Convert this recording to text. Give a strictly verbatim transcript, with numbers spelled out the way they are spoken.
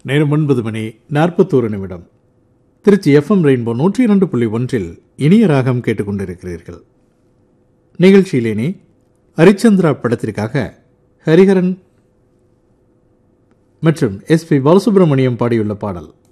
நேரம் ஒன்பது மணி நாற்பத்தோரு நிமிடம். திருச்சி எஃப்எம் ரெயின்போ நூற்றி இரண்டு புள்ளி ஒன்றில் இனிய ராகம் கேட்டுக்கொண்டிருக்கிறீர்கள். நிகழ்ச்சியிலேனே ஹரிச்சந்திரா படத்திற்காக ஹரிஹரன் மற்றும் எஸ் பி பாலசுப்ரமணியம் பாடியுள்ள பாடல்.